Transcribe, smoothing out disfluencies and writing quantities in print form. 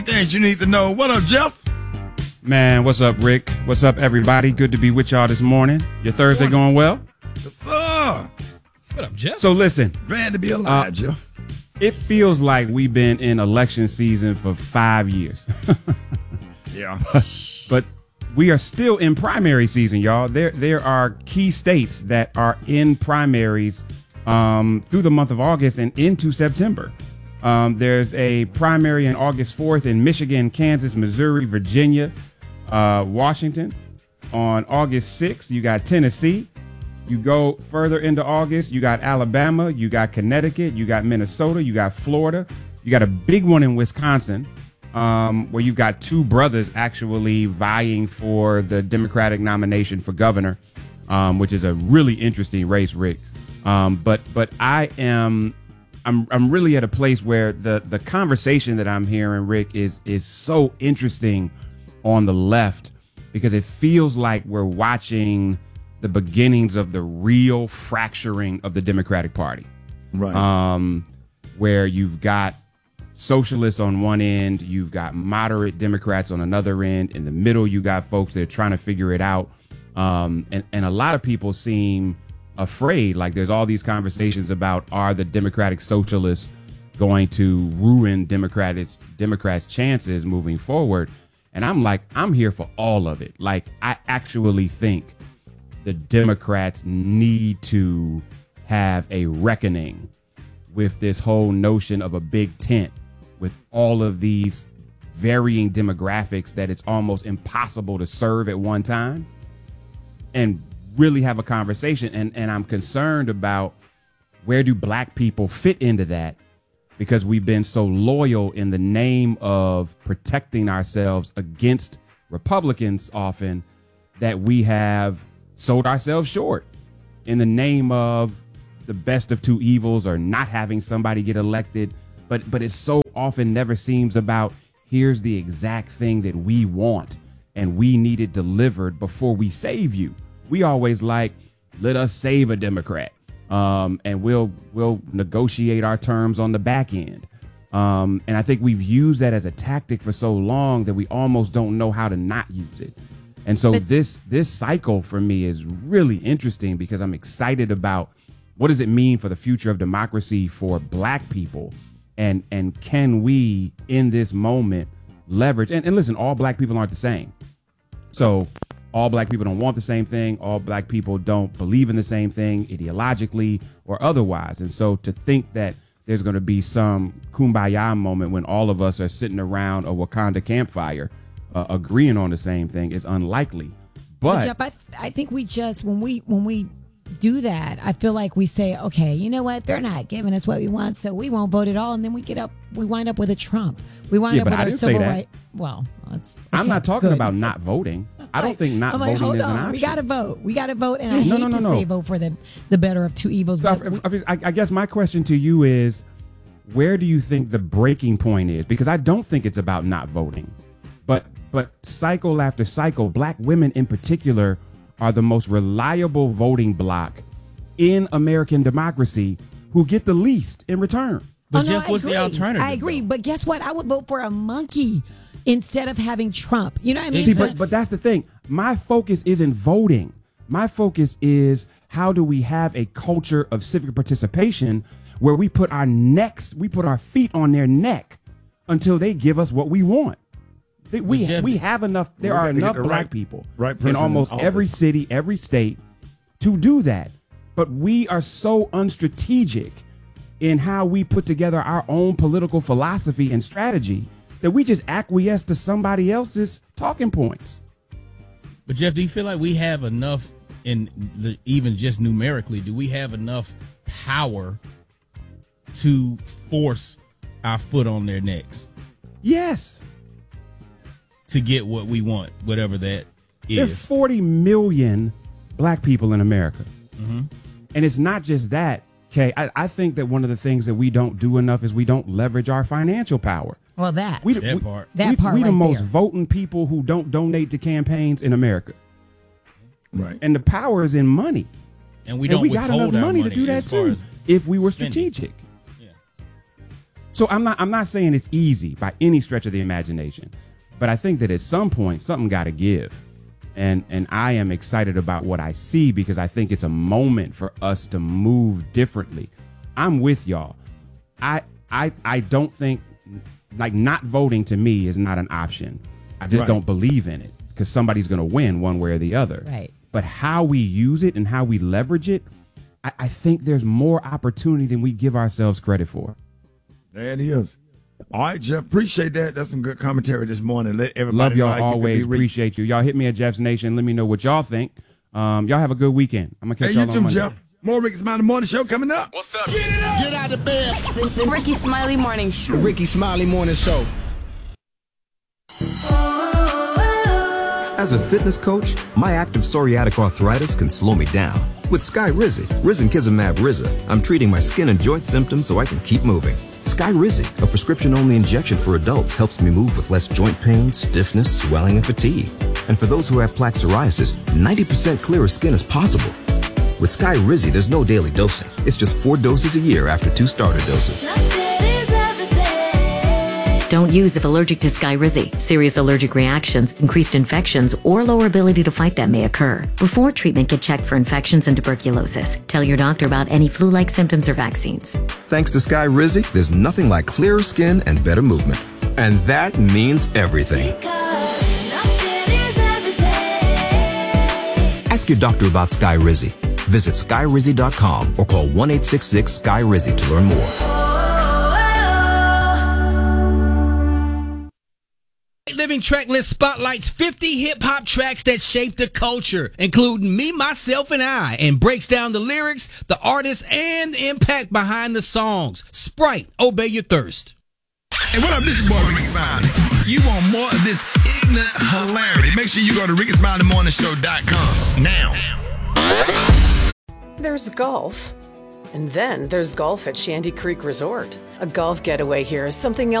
Things you need to know. What up, Jeff? Man, what's up, Rick? What's up, everybody? Good to be with y'all this morning. Your Thursday going well? Yes, sir. What up, Jeff? So listen. Glad to be alive, Jeff. It feels like we've been in election season for 5 years. Yeah. But we are still in primary season, y'all. There are key states that are in primaries through the month of August and into September. There's a primary on August 4th in Michigan, Kansas, Missouri, Virginia, Washington. On August 6th, you got Tennessee. You go further into August, you got Alabama, you got Connecticut, you got Minnesota, you got Florida. You got a big one in Wisconsin, where you've got two brothers actually vying for the Democratic nomination for governor, which is a really interesting race, Rick. But I'm really at a place where the conversation that I'm hearing, Rick, is so interesting on the left, because it feels like we're watching the beginnings of the real fracturing of the Democratic Party. Right. Where you've got socialists on one end, you've got moderate Democrats on another end. In the middle, you got folks that are trying to figure it out. And a lot of people seem afraid. Like, there's all these conversations about, are the Democratic Socialists going to ruin Democrats' chances moving forward? And I'm like, I'm here for all of it. Like, I actually think the Democrats need to have a reckoning with this whole notion of a big tent with all of these varying demographics that it's almost impossible to serve at one time, and really have a conversation. And I'm concerned about, where do black people fit into that? Because we've been so loyal in the name of protecting ourselves against Republicans often, that we have sold ourselves short in the name of the best of two evils, or not having somebody get elected. But it so often never seems about, here's the exact thing that we want and we need it delivered before we save you. We always like, let us save a Democrat, and we'll negotiate our terms on the back end. And I think we've used that as a tactic for so long that we almost don't know how to not use it. And so this cycle for me is really interesting, because I'm excited about, what does it mean for the future of democracy for black people? And can we, in this moment, leverage, and listen, all black people aren't the same. So all black people don't want the same thing. All black people don't believe in the same thing ideologically or otherwise. And so to think that there's going to be some kumbaya moment when all of us are sitting around a Wakanda campfire agreeing on the same thing is unlikely. But Jeff, I think we just, when we do that, I feel like we say, okay, you know what, they're not giving us what we want, so we won't vote at all, and then we wind up with a Trump. We wind up with our civil rights. Well, I'm not talking about not voting. I don't think not voting is an option. We got to vote. We got to vote, and I hate to say vote for the better of two evils. But I guess my question to you is, where do you think the breaking point is? Because I don't think it's about not voting, but cycle after cycle, black women in particular are the most reliable voting bloc in American democracy, who get the least in return. But Jeff, what's the alternative? I agree, but guess what? I would vote for a monkey instead of having Trump. You know what I mean? See, but that's the thing. My focus isn't voting. My focus is, how do we have a culture of civic participation where we put our feet on their neck until they give us what we want. We have enough. There are enough black people in almost every city, every state to do that. But we are so unstrategic in how we put together our own political philosophy and strategy that we just acquiesce to somebody else's talking points. But Jeff, do you feel like we have enough, even just numerically, do we have enough power to force our foot on their necks? Yes. To get what we want, whatever that is. There's 40 million black people in America. Mm-hmm. And it's not just that, Kay. I think that one of the things that we don't do enough is we don't leverage our financial power. Well, that part. We the most there. voting people who don't donate to campaigns in America. Right. And the power is in money. And we got enough money to do that too, if we were strategic. Yeah. So I'm not saying it's easy by any stretch of the imagination, but I think that at some point something got to give. And I am excited about what I see because I think it's a moment for us to move differently. I'm with y'all. I don't think, like, not voting to me is not an option. I just don't believe in it because somebody's going to win one way or the other. Right. But how we use it and how we leverage it, I think there's more opportunity than we give ourselves credit for. There it is. All right, Jeff. Appreciate that. That's some good commentary this morning. Let everybody Love know y'all how you can always. be reached. Appreciate you. Y'all hit me at Jeff's Nation. Let me know what y'all think. Y'all have a good weekend. I'm going to catch Hey, y'all you on too, Monday. Jeff. More Ricky Smiley Morning Show coming up. What's up? Get out of bed. The Ricky Smiley Morning Show. Ricky Smiley Morning Show. As a fitness coach, my active psoriatic arthritis can slow me down. With Skyrizi, Risankizumab Riza, I'm treating my skin and joint symptoms so I can keep moving. Skyrizi, a prescription-only injection for adults, helps me move with less joint pain, stiffness, swelling, and fatigue. And for those who have plaque psoriasis, 90% clearer skin is possible. With Skyrizi, there's no daily dosing. It's just 4 doses a year after 2 starter doses. Don't use if allergic to Skyrizi. Serious allergic reactions, increased infections, or lower ability to fight them may occur. Before treatment, get checked for infections and tuberculosis. Tell your doctor about any flu-like symptoms or vaccines. Thanks to Skyrizi, there's nothing like clearer skin and better movement. And that means everything. Ask your doctor about Skyrizi. Visit Skyrizi.com or call 1-866-SKY-RIZI to learn more. Living Track List spotlights 50 hip-hop tracks that shaped the culture, including Me, Myself, and I, and breaks down the lyrics, the artists, and the impact behind the songs. Sprite, obey your thirst. Hey, what up? This is your boy Ricky Smiley. You want more of this ignorant hilarity? Make sure you go to RickySmileyMorningShow.com now. There's golf, and then there's golf at Shandy Creek Resort. A golf getaway here is something else